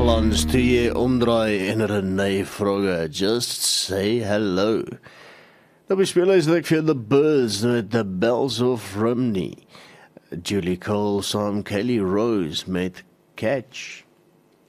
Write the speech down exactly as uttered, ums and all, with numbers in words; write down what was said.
balans toe jy omdraai en Renee vroege, just say hello. Dan bespeel hy ek vir The Birds met The Bells of Romney. Julie Cole saam Kelly Rose met Catch.